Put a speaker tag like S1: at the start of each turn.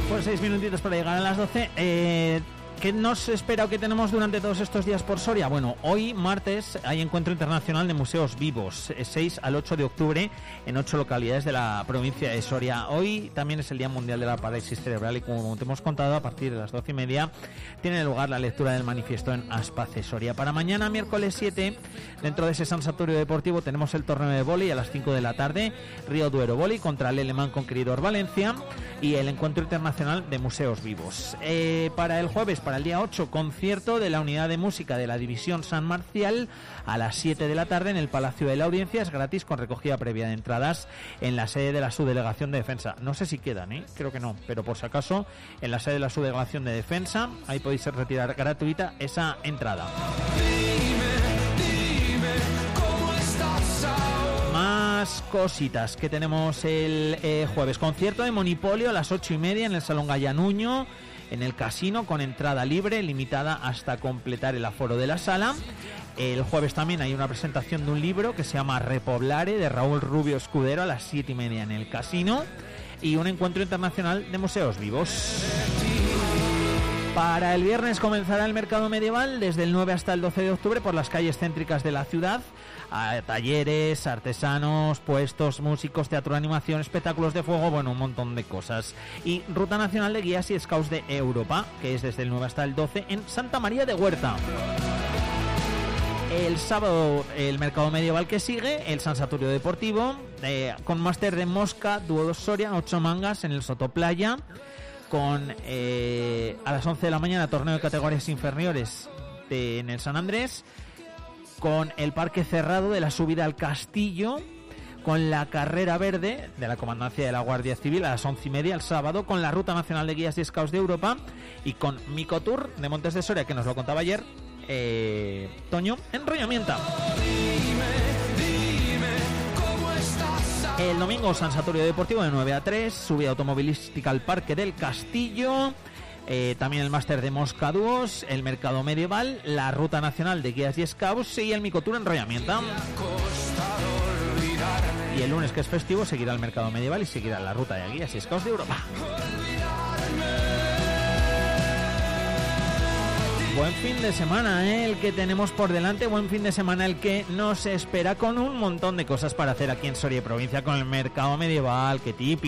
S1: Pues 6 minutitos para llegar a las 12. ¿Qué nos espera o qué tenemos durante todos estos días por Soria? Bueno, hoy martes hay Encuentro Internacional de Museos Vivos, 6 al 8 de octubre en 8 localidades de la provincia de Soria. Hoy también es el Día Mundial de la Parálisis Cerebral y, como te hemos contado, a partir de las 12:30 tiene lugar la lectura del manifiesto en Aspace, Soria. Para mañana, miércoles 7, dentro de ese Sansatorio Deportivo tenemos el torneo de vóley a las 5 de la tarde, Río Duero Vóley contra el Alemán Conqueridor Valencia, y el Encuentro Internacional de Museos Vivos. Para el jueves, para el día 8, concierto de la Unidad de Música de la División San Marcial a las 7 de la tarde en el Palacio de la Audiencia. Es gratis, con recogida previa de entradas en la sede de la Subdelegación de Defensa. No sé si quedan, creo que no, pero por si acaso, en la sede de la Subdelegación de Defensa, ahí podéis retirar gratuita esa entrada. Más cositas que tenemos el jueves. Concierto de Monipolio a las 8:30 en el Salón Gallanuño, en el Casino, con entrada libre, limitada hasta completar el aforo de la sala. El jueves también hay una presentación de un libro que se llama Repoblare, de Raúl Rubio Escudero, a las 7:30 en el Casino, y un encuentro internacional de museos vivos. Para el viernes comenzará el mercado medieval desde el 9 hasta el 12 de octubre por las calles céntricas de la ciudad. Talleres, artesanos, puestos, músicos, teatro de animación, espectáculos de fuego, bueno, un montón de cosas. Y Ruta Nacional de Guías y Scouts de Europa, que es desde el 9 hasta el 12 en Santa María de Huerta. El sábado el mercado medieval que sigue, el Sansatorio Deportivo, con máster de mosca, dúo 2 Soria, 8 mangas en el Sotoplaya, con a las 11 de la mañana torneo de categorías inferiores en el San Andrés, con el parque cerrado de la subida al castillo, con la carrera verde de la Comandancia de la Guardia Civil a las 11:30 el sábado, con la Ruta Nacional de Guías y Scouts de Europa, y con Micotour de Montes de Soria, que nos lo contaba ayer Toño, en Roñamienta. El domingo, Sansatorio Deportivo de 9 a 3, subida automovilística al Parque del Castillo, también el máster de mosca dúos, el mercado medieval, la Ruta Nacional de Guías y Scouts y el Micotour en Rollamienta. Y el lunes, que es festivo, seguirá el mercado medieval y seguirá la Ruta de Guías y Scouts de Europa. Buen fin de semana, el que tenemos por delante, buen fin de semana el que nos espera, con un montón de cosas para hacer aquí en Soria Provincia, con el mercado medieval, que típico.